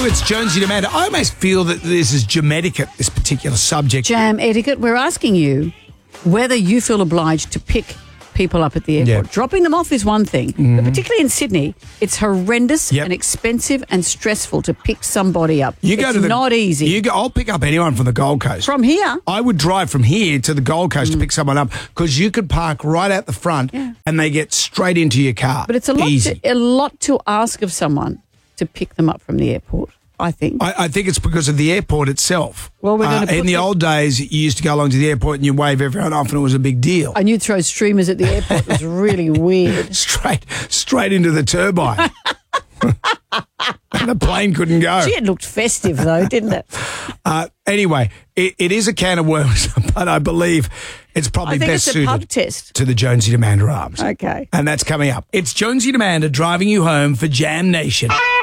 Hello, it's Jonesy and Amanda. I almost feel that this is jam etiquette, this particular subject. Jam etiquette. We're asking you whether you feel obliged to pick people up at the airport. Yeah. Dropping them off is one thing, but particularly in Sydney, it's horrendous Yep. and expensive and stressful to pick somebody up. You go it's to the, not easy. I'll pick up anyone from the Gold Coast. From here, I would drive from here to the Gold Coast to pick someone up because you could park right out the front and they get straight into your car. but it's a lot to ask of someone to pick them up from the airport, I think. I think it's because of the airport itself. Well, we're gonna put in the old days, you used to go along to the airport and you wave everyone off and it was a big deal. And you'd throw streamers at the airport. It was really weird. Straight into the turbine. And the plane couldn't go. Gee, it looked festive, though, didn't it? Anyway, it is a can of worms, but I believe it's probably I think best it's a pub suited test. to the Jonesy and Amanda Arms. Okay. And that's coming up. It's Jonesy and Amanda driving you home for Jam Nation.